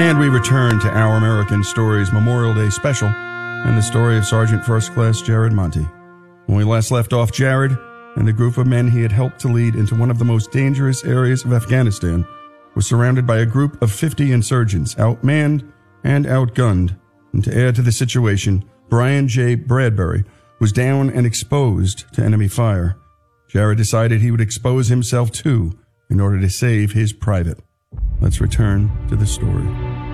And we return to Our American Stories Memorial Day special and the story of Sergeant First Class Jared Monty. When we last left off, Jared and the group of men he had helped to lead into one of the most dangerous areas of Afghanistan was surrounded by a group of 50 insurgents, outmanned and outgunned. And to add to the situation, Brian J. Bradbury was down and exposed to enemy fire. Jared decided he would expose himself too in order to save his private. Let's return to the story.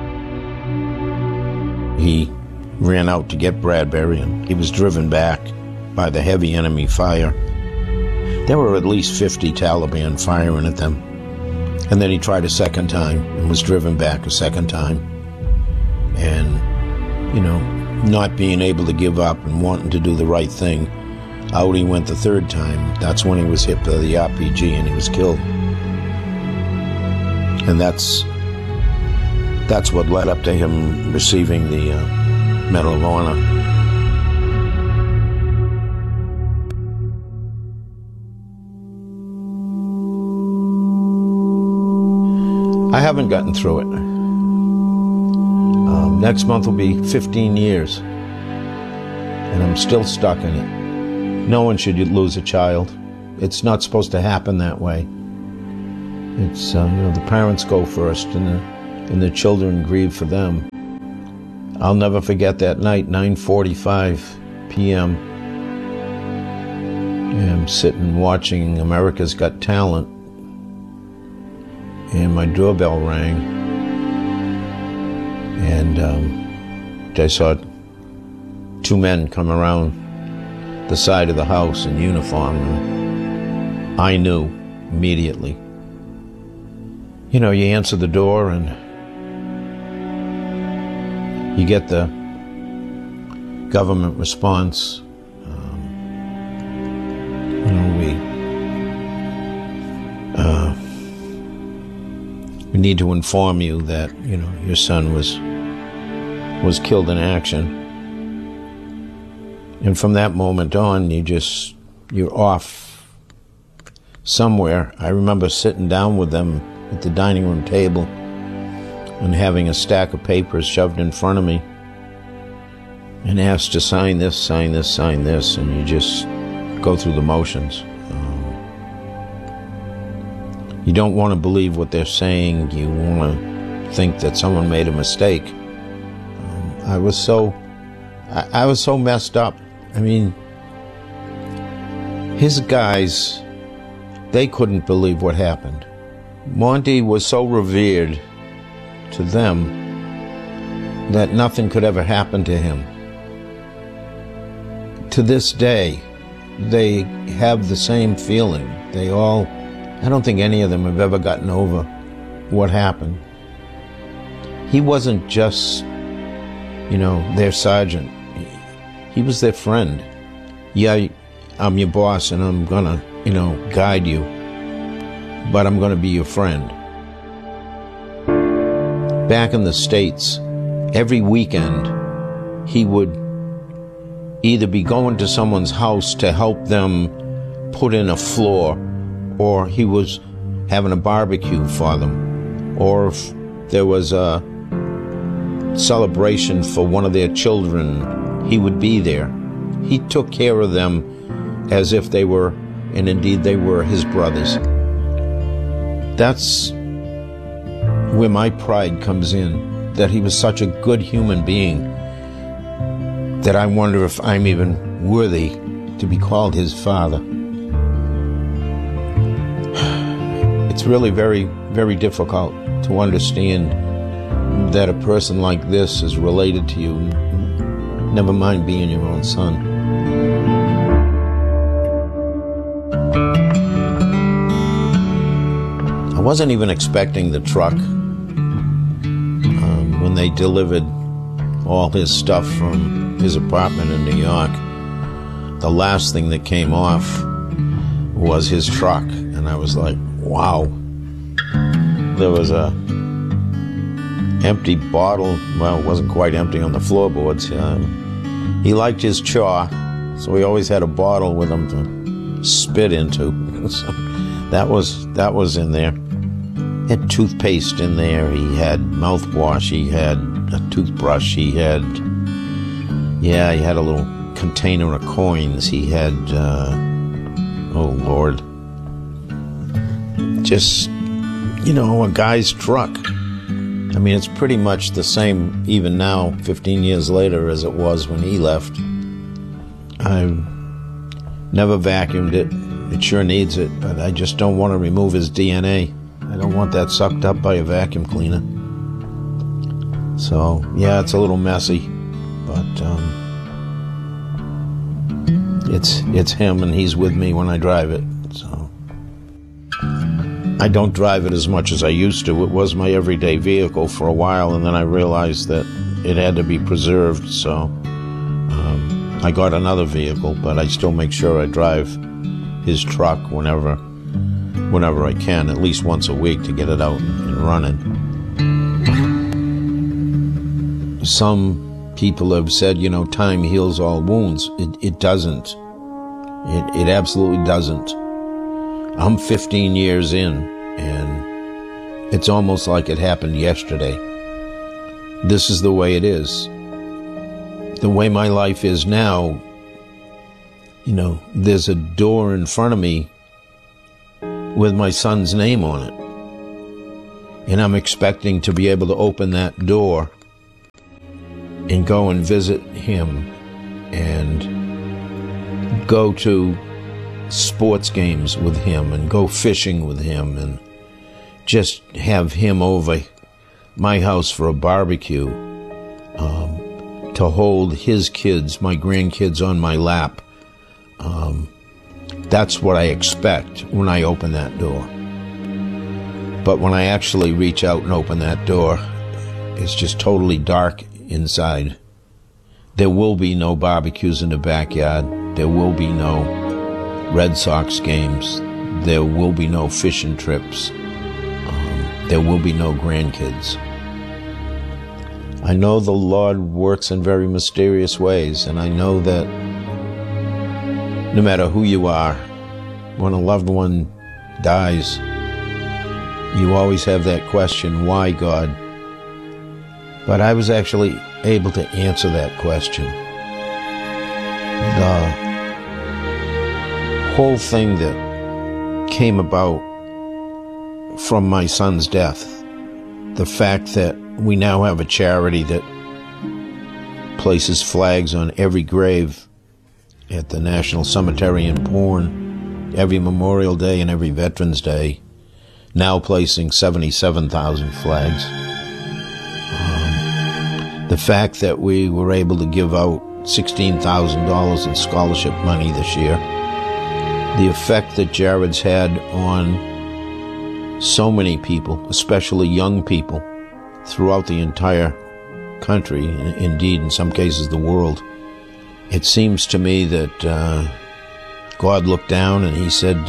He ran out to get Bradbury, and he was driven back by the heavy enemy fire. There were at least 50 Taliban firing at them. And then he tried a second time and was driven back a second time. And, not being able to give up and wanting to do the right thing, out he went the third time. That's when he was hit by the RPG and he was killed. And that's what led up to him receiving the Medal of Honor. I haven't gotten through it. Next month will be 15 years, and I'm still stuck in it. No one should lose a child. It's not supposed to happen that way. It's, the parents go first, and the children grieve for them. I'll never forget that night, 9:45 p.m. I'm sitting watching America's Got Talent, and my doorbell rang, and I saw two men come around the side of the house in uniform, and I knew immediately. You answer the door and you get the government response. We need to inform you that, your son was killed in action. And from that moment on, you're off somewhere. I remember sitting down with them at the dining room table and having a stack of papers shoved in front of me and asked to sign this, sign this, sign this, and you just go through the motions. You don't want to believe what they're saying. You want to think that someone made a mistake. I was so messed up. I mean, his guys, they couldn't believe what happened. Monty was so revered to them that nothing could ever happen to him. To this day, they have the same feeling. I don't think any of them have ever gotten over what happened. He wasn't just, their sergeant. He was their friend. Yeah, I'm your boss and I'm gonna, guide you, but I'm gonna be your friend. Back in the States, every weekend, he would either be going to someone's house to help them put in a floor, or he was having a barbecue for them, or if there was a celebration for one of their children, he would be there. He took care of them as if they were, and indeed they were, his brothers. That's where my pride comes in, that he was such a good human being that I wonder if I'm even worthy to be called his father. It's really very, very difficult to understand that a person like this is related to you, never mind being your own son. I wasn't even expecting the truck when they delivered all his stuff from his apartment in New York. The last thing that came off was his truck, and I was like, wow. There was a empty bottle. Well, it wasn't quite empty on the floorboards. He liked his chaw, so he always had a bottle with him to spit into. So that was in there. had toothpaste in there. He had mouthwash. He had a toothbrush. He had a little container of coins. He had, oh Lord, just, a guy's truck. I mean, it's pretty much the same even now, 15 years later, as it was when he left. I never vacuumed it. It sure needs it, but I just don't want to remove his DNA. I don't want that sucked up by a vacuum cleaner. So, yeah, it's a little messy, but it's him, and he's with me when I drive it. So I don't drive it as much as I used to. It was my everyday vehicle for a while, and then I realized that it had to be preserved, so I got another vehicle, but I still make sure I drive his truck whenever I can, at least once a week, to get it out and running. Some people have said, time heals all wounds. It doesn't. It absolutely doesn't. I'm 15 years in, and it's almost like it happened yesterday. This is the way it is. The way my life is now, there's a door in front of me with my son's name on it. And I'm expecting to be able to open that door and go and visit him and go to sports games with him and go fishing with him and just have him over my house for a barbecue, to hold his kids, my grandkids, on my lap. That's what I expect when I open that door. But when I actually reach out and open that door, it's just totally dark inside. There will be no barbecues in the backyard. There will be no Red Sox games. There will be no fishing trips. There will be no grandkids. I know the Lord works in very mysterious ways, and I know that no matter who you are, when a loved one dies, you always have that question, why, God? But I was actually able to answer that question. The whole thing that came about from my son's death, the fact that we now have a charity that places flags on every grave at the National Cemetery in Bourne, every Memorial Day and every Veterans Day, now placing 77,000 flags. The fact that we were able to give out $16,000 in scholarship money this year, the effect that Jared's had on so many people, especially young people, throughout the entire country, and indeed in some cases the world. It seems to me that God looked down and he said,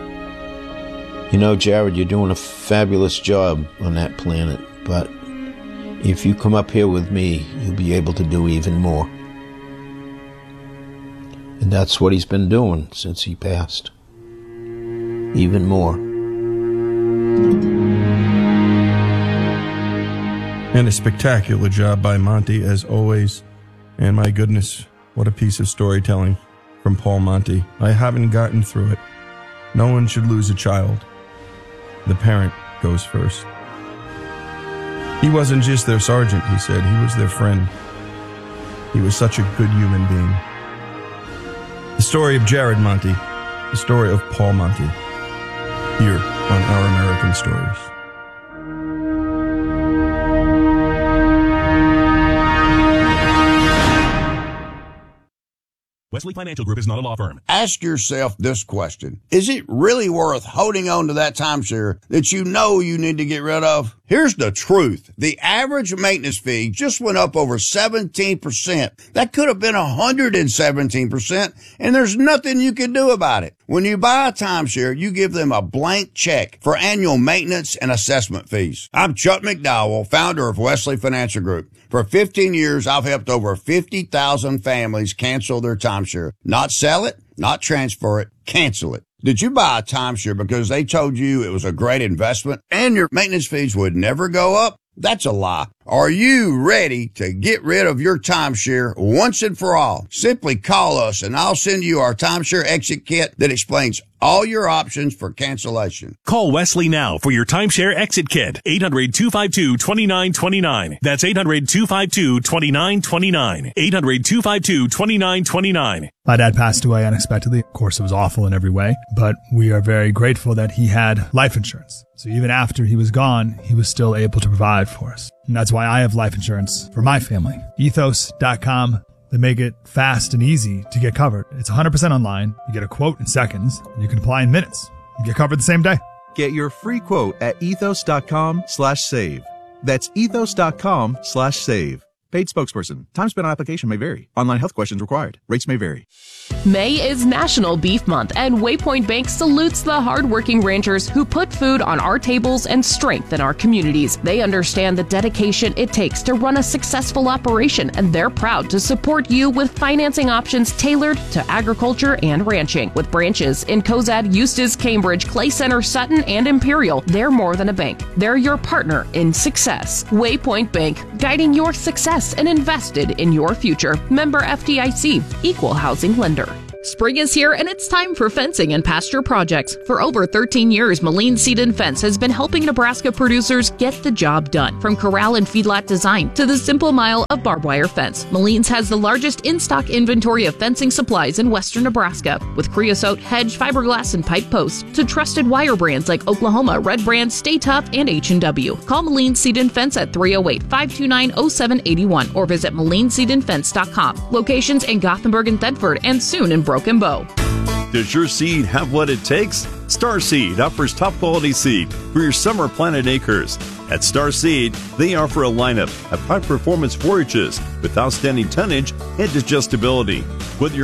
Jared, you're doing a fabulous job on that planet, but if you come up here with me, you'll be able to do even more. And that's what he's been doing since he passed. Even more. And a spectacular job by Monty, as always. And my goodness, what a piece of storytelling from Paul Monty. I haven't gotten through it. No one should lose a child. The parent goes first. He wasn't just their sergeant, he said. He was their friend. He was such a good human being. The story of Jared Monty. The story of Paul Monty. Here on Our American Stories. Wesley Financial Group is not a law firm. Ask yourself this question. Is it really worth holding on to that timeshare that you know you need to get rid of? Here's the truth. The average maintenance fee just went up over 17%. That could have been 117%, and there's nothing you can do about it. When you buy a timeshare, you give them a blank check for annual maintenance and assessment fees. I'm Chuck McDowell, founder of Wesley Financial Group. For 15 years, I've helped over 50,000 families cancel their timeshare. Not sell it, not transfer it, cancel it. Did you buy a timeshare because they told you it was a great investment and your maintenance fees would never go up? That's a lie. Are you ready to get rid of your timeshare once and for all? Simply call us and I'll send you our timeshare exit kit that explains all your options for cancellation. Call Wesley now for your timeshare exit kit. 800-252-2929. That's 800-252-2929. 800-252-2929. My dad passed away unexpectedly. Of course, it was awful in every way, but we are very grateful that he had life insurance. So even after he was gone, he was still able to provide for us. And that's why I have life insurance for my family. Ethos.com. They make it fast and easy to get covered. It's 100% online. You get a quote in seconds. And you can apply in minutes. You get covered the same day. Get your free quote at ethos.com/save. That's ethos.com/save. Paid spokesperson. Time spent on application may vary. Online health questions required. Rates may vary. May is National Beef Month, and Waypoint Bank salutes the hardworking ranchers who put food on our tables and strengthen our communities. They understand the dedication it takes to run a successful operation, and they're proud to support you with financing options tailored to agriculture and ranching. With branches in Cozad, Eustis, Cambridge, Clay Center, Sutton, and Imperial, they're more than a bank. They're your partner in success. Waypoint Bank, guiding your success and invested in your future. Member FDIC, Equal Housing Lender. Spring is here and it's time for fencing and pasture projects. For over 13 years, Moline Seed and Fence has been helping Nebraska producers get the job done. From corral and feedlot design to the simple mile of barbed wire fence, Moline's has the largest in-stock inventory of fencing supplies in western Nebraska. With creosote, hedge, fiberglass, and pipe posts to trusted wire brands like Oklahoma, Red Brand, Stay Tough, and H&W. Call Moline Seed and Fence at 308-529-0781 or visit MolineSeedandFence.com. Locations in Gothenburg and Thedford and soon in Broken Bow. Does your seed have what it takes? Star Seed offers top quality seed for your summer planted acres. At Star Seed, they offer a lineup of high performance forages with outstanding tonnage and digestibility. Whether you're